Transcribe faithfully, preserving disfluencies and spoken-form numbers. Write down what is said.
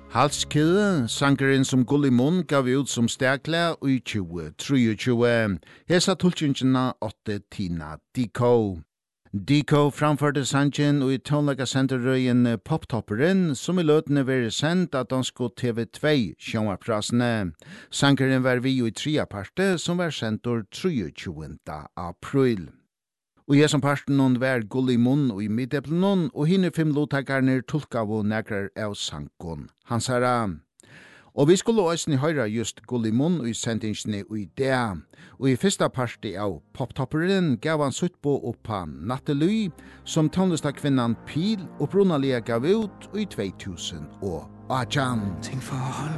Halskede, sangeren som Gulli Munn gav ut som stekle i tjue tjue. Hesa tulkjengina åtte Tina Diko. Diko framførte sangen og i tonlega senderøyen Poptopperen, som i løtene var sendt av dansko T V to sjånvarprasene. Sangeren var vi i tria parte, som var sendt år tjueogtjugunda april. Og jeg som parten noen var Gulli Munn og i middeplen og hinne fem låttakarne tolkav og nekrar av sangon. Han sa og vi skulle også høyra just Gulli Munn og i sendingsene og i det. Og i første parti av Poptopperen gav han sutt på oppa Nattely, som tonlistakvinnan Pil og Brunalia gav ut i två tusen og atten. Ting for